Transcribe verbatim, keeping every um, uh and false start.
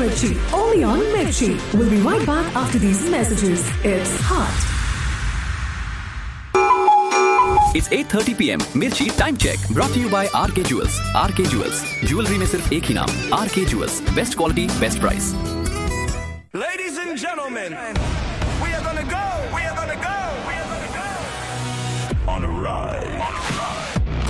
Mirchi. Only on Mirchi. We'll be right back after these messages. It's hot. It's eight thirty p m Mirchi Time Check brought to you by R K Jewels. R K Jewels. Jewelry में सिर्फ एक ही नाम R K Jewels. Best quality, best price. Ladies and gentlemen, we are gonna go, we are gonna go, we are gonna go on a ride.